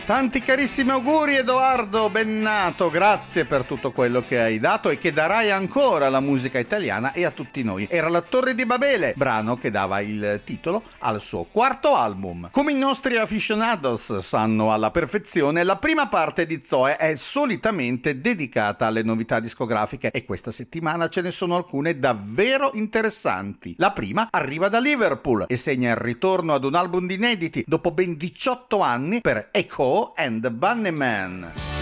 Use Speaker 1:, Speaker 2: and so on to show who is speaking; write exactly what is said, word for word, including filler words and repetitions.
Speaker 1: Tanti carissimi auguri Edoardo Bennato, grazie per tutto quello che hai dato e che darai ancora alla musica italiana e a tutti noi. Era La Torre di Babele, brano che dava il titolo al suo quarto album. Come i nostri aficionados sanno alla perfezione, la prima parte di Zoe è solitamente dedicata alle novità discografiche e questa settimana ce ne sono alcune davvero interessanti. La prima arriva da Liverpool e segna il ritorno ad un album di inediti dopo ben diciotto anni per Echo and the Bunnymen.